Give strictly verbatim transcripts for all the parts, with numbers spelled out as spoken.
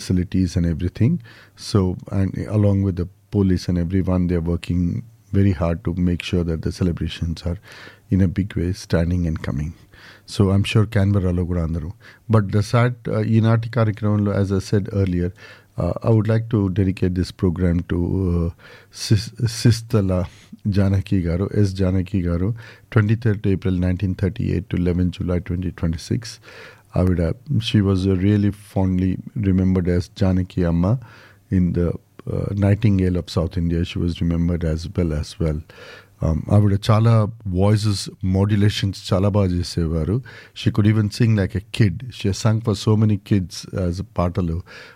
facilities and everything. So, and along with the police and everyone, they're working very hard to make sure that the celebrations are in a big way standing and coming. So I'm sure Canberra kuda andaru. But the sad uh, ఈనాటి కార్యక్రమంలో, as I said earlier, uh, I would like to dedicate this program to uh, Sis- Sistala Janaki Garu, S. Janaki Garu, twenty-third April nineteen thirty-eight to eleventh July twenty twenty-six. Avida, she was uh, really fondly remembered as Janaki Amma in the uh, Nightingale of South India. She was remembered as well as well. Um, ఆవిడ చాలా voices modulations చాలా బాగా చేసేవారు. She could even Singh like a kid. She Sung for so many kids as పాటలు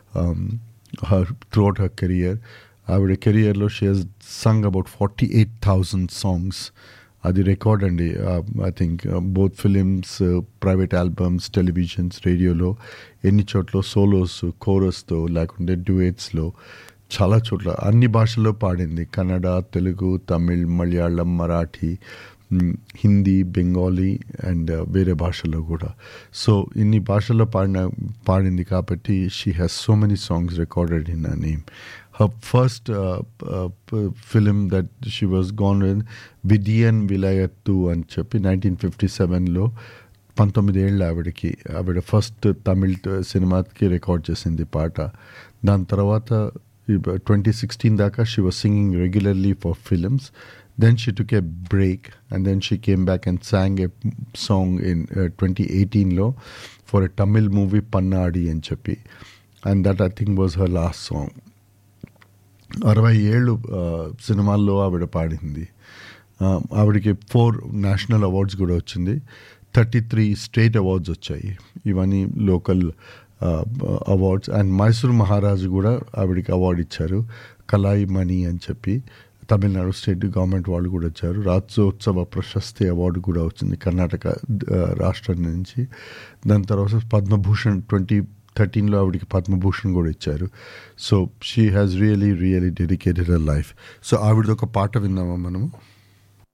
her throughout her career. ఆవిడ కెరియర్లో she has Sung about forty eight thousand songs. అది record అండి. I think both films, private albums, televisions, రేడియోలో, ఎన్ని చోట్ల solos, కోరస్తో లేకుంటే డ్యూయట్స్లో, చాలా చోట్ల అన్ని భాషల్లో పాడింది. కన్నడ, తెలుగు, తమిళ్, మలయాళం, మరాఠీ, హిందీ, బెంగాలీ అండ్ వేరే భాషల్లో కూడా. సో ఇన్ని భాషల్లో పాడిన పాడింది కాబట్టి she has so many songs recorded in her name. Her first uh, uh, film that she was gone with, Vidiyan Vilayattu అని చెప్పి నైన్టీన్ ఫిఫ్టీ సెవెన్లో పంతొమ్మిది ఏళ్ళు ఆవిడకి ఆవిడ ఫస్ట్ తమిళ్ సినిమాకి రికార్డ్ చేసింది పాట. దాని తర్వాత ట్వంటీ సిక్స్టీన్ దాకా she was singing regularly for films. Then she took a break and then she came back and sang a song in uh, twenty eighteen లో for a Tamil movie Pannadi అని చెప్పి. And that I think was her last song. అరవై ఏళ్ళు సినిమాల్లో ఆవిడ పాడింది. ఆవిడకి four national awards కూడా వచ్చింది. థర్టీ త్రీ స్టేట్ అవార్డ్స్ వచ్చాయి. ఇవన్నీ లోకల్ అవార్డ్స్. అండ్ మైసూర్ మహారాజు కూడా ఆవిడకి అవార్డు ఇచ్చారు, కలాయి మణి అని చెప్పి. తమిళనాడు స్టేట్ గవర్నమెంట్ వాళ్ళు కూడా వచ్చారు. రాజ్యోత్సవ ప్రశస్తి అవార్డు కూడా వచ్చింది కర్ణాటక రాష్ట్రం నుంచి. దాని తర్వాత పద్మభూషణ్ ట్వంటీ థర్టీన్లో ఆవిడకి పద్మభూషణ్ కూడా ఇచ్చారు. So she has really really dedicated her life. So ఆవిడది ఒక పాట విందామా మనము?